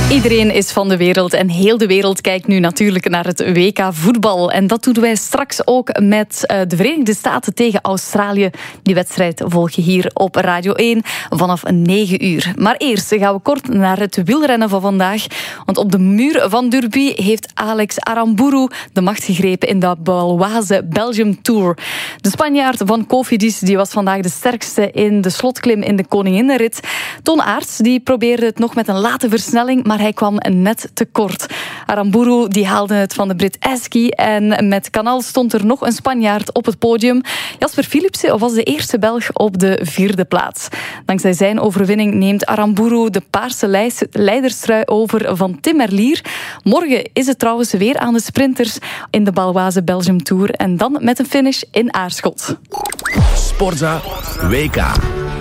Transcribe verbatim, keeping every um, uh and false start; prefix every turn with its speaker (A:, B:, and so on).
A: Iedereen is van de wereld en heel de wereld kijkt nu natuurlijk naar het W K voetbal. En dat doen wij straks ook met de Verenigde Staten tegen Australië. Die wedstrijd volg je hier op Radio één vanaf negen uur. Maar eerst gaan we kort naar het wielrennen van vandaag. Want op de muur van Derby heeft Alex Aramburu de macht gegrepen in de Baloise Belgium Tour. De Spanjaard van Cofidis die was vandaag de sterkste in de slotklim in de Koninginnenrit. Ton Aerts die probeerde het nog met een late versnelling, maar hij kwam net te kort. Aramburu die haalde het van de Brit Eski en met Canal stond er nog een Spanjaard op het podium. Jasper Philipsen was de eerste Belg op de vierde plaats. Dankzij zijn overwinning neemt Aramburu de paarse leiderstrui over van Tim Merlier. Morgen is het trouwens weer aan de sprinters in de Baloise Belgium Tour en dan met een finish in Aarschot.
B: Sportza W K.